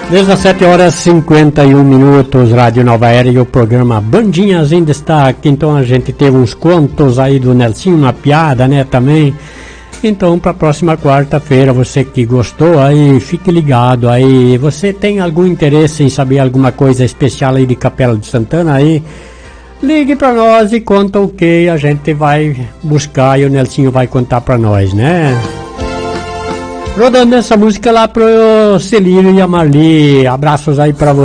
17h51, Rádio Nova Era e o programa Bandinhas em Destaque. Então a gente teve uns contos aí do Nelsinho, uma piada, né, também. Então para a próxima quarta-feira, você que gostou aí, fique ligado aí. Você tem algum interesse em saber alguma coisa especial aí de Capela de Santana aí? Ligue para nós e conta o que a gente vai buscar e o Nelsinho vai contar para nós, né? Rodando essa música lá pro Celírio e a Marli. Abraços aí pra você.